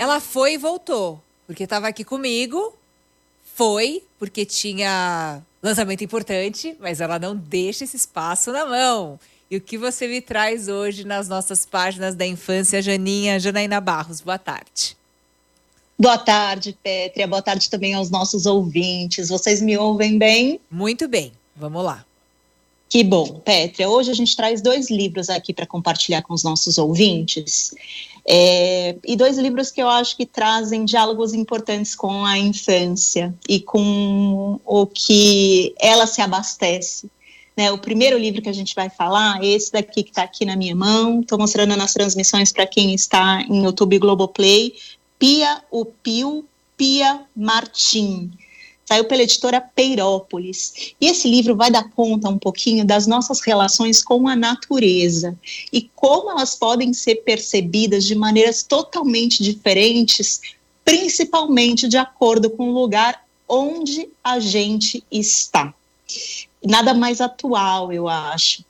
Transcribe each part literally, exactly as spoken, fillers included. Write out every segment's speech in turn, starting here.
ela foi e voltou, porque estava aqui comigo, foi porque tinha lançamento importante, mas ela não deixa esse espaço na mão. E o que você me traz hoje nas nossas páginas da infância, Janinha, Janaína Barros? Boa tarde. Boa tarde, Pétria. Boa tarde também aos nossos ouvintes. Vocês me ouvem bem? Muito bem. Vamos lá. Que bom, Pétria. Hoje a gente traz dois livros aqui para compartilhar com os nossos ouvintes. É, e dois livros que eu acho que trazem diálogos importantes com a infância e com o que ela se abastece. Né, o primeiro livro que a gente vai falar é esse daqui que está aqui na minha mão. Estou mostrando nas transmissões para quem está em YouTube e Globoplay. Pia, o Pio, Pia Martim. Saiu pela editora Peirópolis. E esse livro vai dar conta um pouquinho das nossas relações com a natureza e como elas podem ser percebidas de maneiras totalmente diferentes, principalmente de acordo com o lugar onde a gente está. Nada mais atual, eu acho.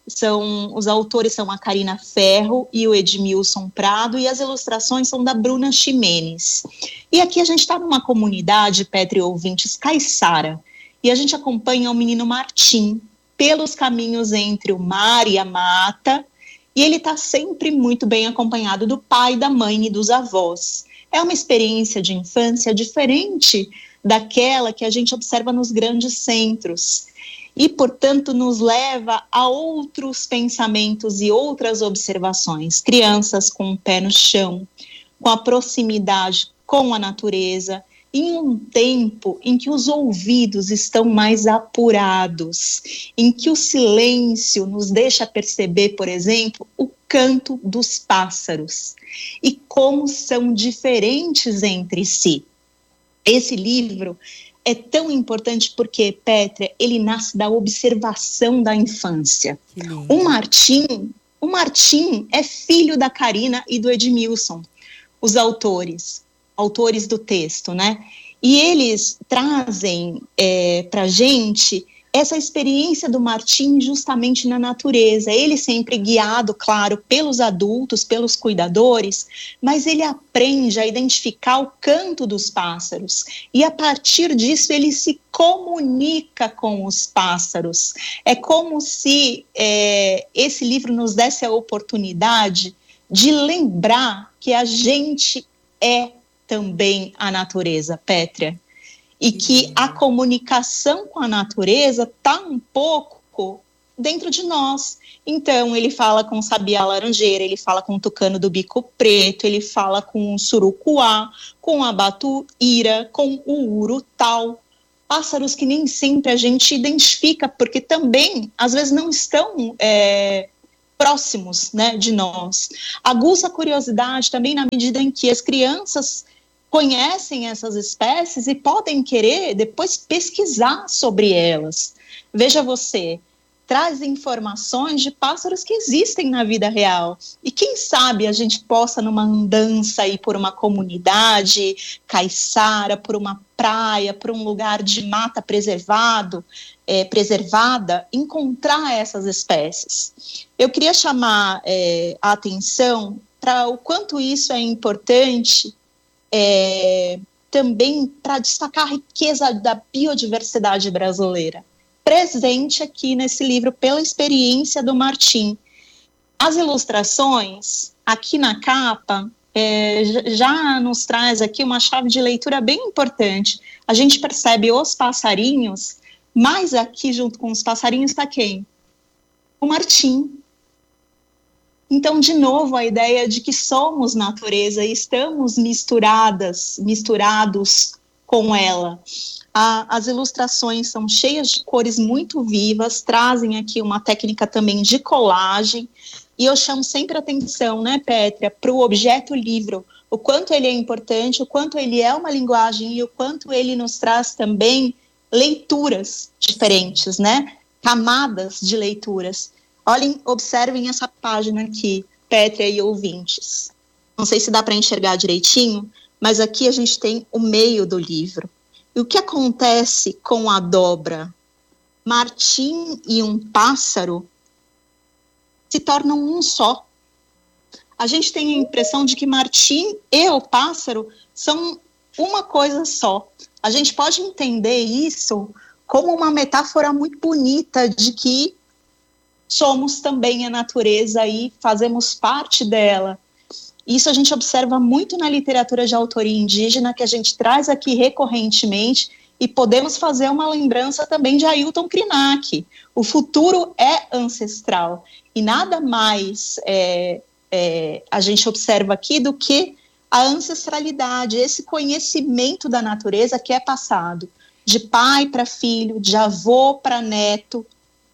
São, os autores são a Karina Ferro e o Edmilson Prado, e as ilustrações são da Bruna Ximenes. E aqui a gente está numa comunidade, Petri ouvintes, caiçara, e a gente acompanha o menino Martim pelos caminhos entre o mar e a mata, e ele está sempre muito bem acompanhado do pai, da mãe e dos avós. É uma experiência de infância diferente daquela que a gente observa nos grandes centros. E, portanto, nos leva a outros pensamentos e outras observações. Crianças com o pé no chão, com a proximidade com a natureza, em um tempo em que os ouvidos estão mais apurados, em que o silêncio nos deixa perceber, por exemplo, o canto dos pássaros e como são diferentes entre si. Esse livro é tão importante porque, Pétria, ele nasce da observação da infância. O Martim, o Martim é filho da Karina e do Edmilson, os autores, autores do texto, né? E eles trazem é, para a gente essa experiência do Martim justamente na natureza. Ele sempre guiado, claro, pelos adultos, pelos cuidadores, mas ele aprende a identificar o canto dos pássaros. E a partir disso ele se comunica com os pássaros. É como se é, esse livro nos desse a oportunidade de lembrar que a gente é também a natureza, Pétria. E que a comunicação com a natureza está um pouco dentro de nós. Então, ele fala com o sabiá laranjeira, ele fala com o tucano do bico preto, ele fala com o surucuá, com a batuíra, com o urutau. Pássaros que nem sempre a gente identifica, porque também, às vezes, não estão é, próximos, né, de nós. Aguça a curiosidade também na medida em que as crianças conhecem essas espécies e podem querer depois pesquisar sobre elas. Veja você, traz informações de pássaros que existem na vida real. E quem sabe a gente possa, numa andança ir por uma comunidade caiçara, por uma praia, por um lugar de mata preservado, é, preservada, encontrar essas espécies. Eu queria chamar é, a atenção para o quanto isso é importante É, também para destacar a riqueza da biodiversidade brasileira, presente aqui nesse livro pela experiência do Martim. As ilustrações, aqui na capa, é, já nos traz aqui uma chave de leitura bem importante. A gente percebe os passarinhos, mas aqui junto com os passarinhos está quem? O Martim. Então, de novo, a ideia de que somos natureza e estamos misturadas, misturados com ela. A, as ilustrações são cheias de cores muito vivas, trazem aqui uma técnica também de colagem, e eu chamo sempre atenção, né, Pétria, para o objeto livro, o quanto ele é importante, o quanto ele é uma linguagem e o quanto ele nos traz também leituras diferentes, né, camadas de leituras. Olhem, observem essa página aqui, Pétria e ouvintes. Não sei se dá para enxergar direitinho, mas aqui a gente tem o meio do livro. E o que acontece com a dobra? Martim e um pássaro se tornam um só. a gente tem a impressão de que Martim e o pássaro são uma coisa só. A gente pode entender isso como uma metáfora muito bonita de que somos também a natureza e fazemos parte dela. Isso a gente observa muito na literatura de autoria indígena, que a gente traz aqui recorrentemente, e podemos fazer uma lembrança também de Ailton Krenak. O futuro é ancestral, e nada mais é, é, a gente observa aqui do que a ancestralidade, esse conhecimento da natureza que é passado de pai para filho, de avô para neto,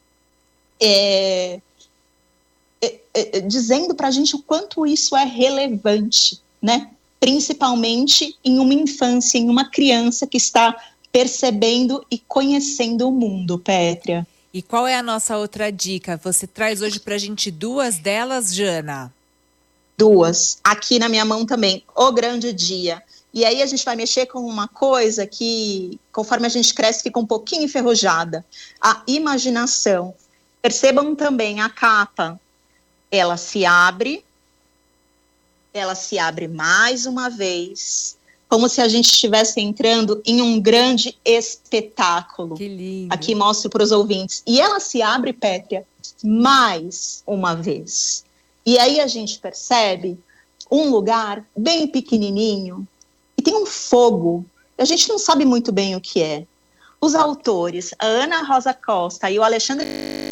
é, é, é, dizendo para a gente o quanto isso é relevante, né? Principalmente em uma infância, em uma criança que está percebendo e conhecendo o mundo, Pétria. E qual é a nossa outra dica? Você traz hoje para a gente duas delas, Jana? Duas. Aqui na minha mão também, O Grande Dia. E aí a gente vai mexer com uma coisa que, conforme a gente cresce, fica um pouquinho enferrujada. A imaginação. Percebam também a capa. Ela se abre, ela se abre mais uma vez, como se a gente estivesse entrando em um grande espetáculo. Que lindo. Aqui mostro para os ouvintes. E ela se abre, Pétria, mais uma vez. E aí a gente percebe um lugar bem pequenininho e tem um fogo. A gente não sabe muito bem o que é. Os autores, a Ana Rosa Costa e o Alexandre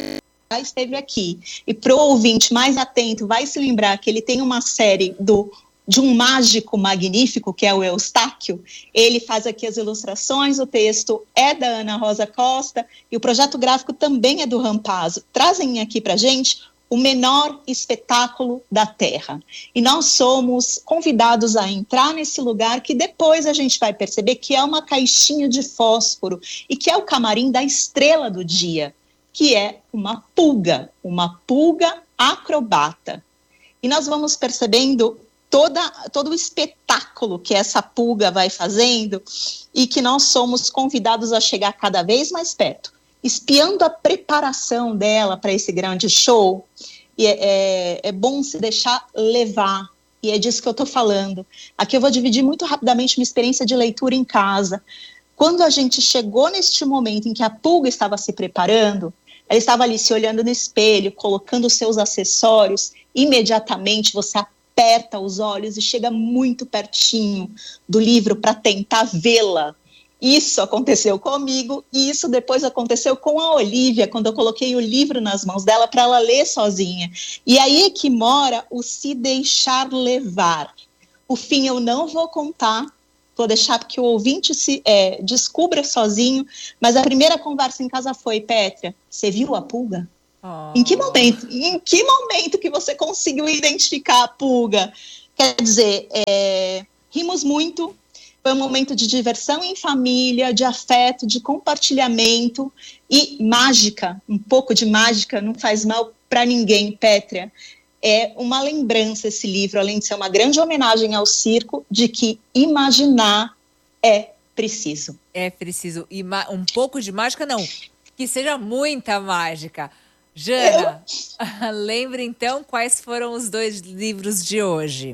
já esteve aqui. E para o ouvinte mais atento, vai se lembrar que ele tem uma série do, de um mágico magnífico, que é o Eustáquio. Ele faz aqui as ilustrações, o texto é da Ana Rosa Costa e o projeto gráfico também é do Rampazzo. Trazem aqui para a gente o menor espetáculo da Terra. E nós somos convidados a entrar nesse lugar que depois a gente vai perceber que é uma caixinha de fósforo e que é o camarim da estrela do dia, que é uma pulga, uma pulga acrobata. E nós vamos percebendo toda, todo o espetáculo que essa pulga vai fazendo e que nós somos convidados a chegar cada vez mais perto, espiando a preparação dela para esse grande show. E é, é, é bom se deixar levar, e é disso que eu estou falando. Aqui eu vou dividir muito rapidamente uma experiência de leitura em casa. Quando a gente chegou neste momento em que a pulga estava se preparando, ela estava ali se olhando no espelho, colocando os seus acessórios, imediatamente você aperta os olhos e chega muito pertinho do livro para tentar vê-la. Isso aconteceu comigo e isso depois aconteceu com a Olivia, quando eu coloquei o livro nas mãos dela para ela ler sozinha. E aí é que mora o se deixar levar. O fim eu não vou contar, vou deixar que o ouvinte se é, descubra sozinho, mas a primeira conversa em casa foi: Pétria, você viu a pulga? Oh. Em que momento? Em que momento que você conseguiu identificar a pulga? Quer dizer, é, rimos muito. Foi um momento de diversão em família, de afeto, de compartilhamento e mágica. Um pouco de mágica não faz mal para ninguém, Pétria. É uma lembrança esse livro, além de ser uma grande homenagem ao circo, de que imaginar é preciso. É preciso. E um pouco de mágica, não. Que seja muita mágica. Jana, Eu... lembre então quais foram os dois livros de hoje.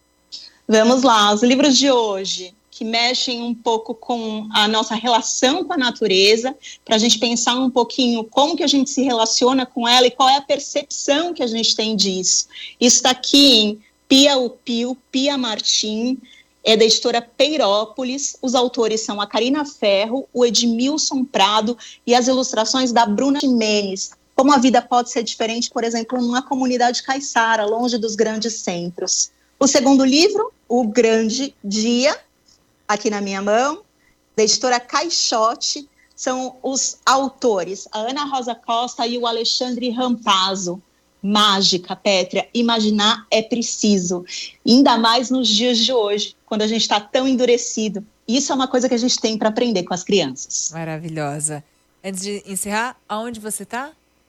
Vamos lá, os livros de hoje, que mexem um pouco com a nossa relação com a natureza, para a gente pensar um pouquinho como que a gente se relaciona com ela e qual é a percepção que a gente tem disso. Isso está aqui em Pia Upio, Pia Martim, é da editora Peirópolis. Os autores são a Karina Ferro, o Edmilson Prado e as ilustrações da Bruna Ximenes. Como a vida pode ser diferente, por exemplo, numa comunidade caiçara, longe dos grandes centros. O segundo livro, O Grande Dia, aqui na minha mão, da editora Caixote, são os autores, a Ana Rosa Costa e o Alexandre Rampazzo. Mágica, Pétria, imaginar é preciso, ainda mais nos dias de hoje, quando a gente está tão endurecido. Isso é uma coisa que a gente tem para aprender com as crianças. Maravilhosa. Antes de encerrar, aonde você está?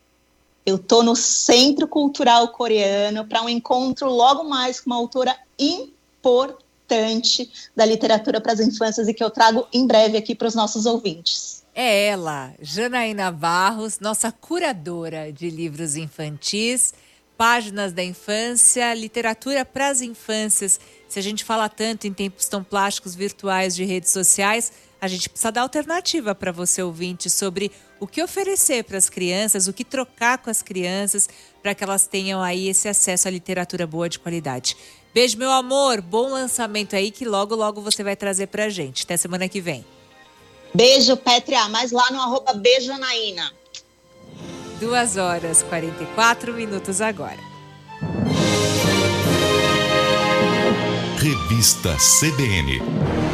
Eu estou no Centro Cultural Coreano para um encontro logo mais com uma autora importante da literatura para as infâncias e que eu trago em breve aqui para os nossos ouvintes. É ela, Janaína Barros, nossa curadora de livros infantis, Páginas da Infância, literatura para as infâncias. Se a gente fala tanto em tempos tão plásticos, virtuais, de redes sociais, a gente precisa dar alternativa para você, ouvinte, sobre o que oferecer para as crianças, o que trocar com as crianças, para que elas tenham aí esse acesso à literatura boa de qualidade. Beijo, meu amor. Bom lançamento aí, que logo, logo você vai trazer para a gente. Até semana que vem. Beijo, Pétria. Mais lá no arroba Beijanaína. duas horas e quarenta e quatro minutos agora. Revista C B N.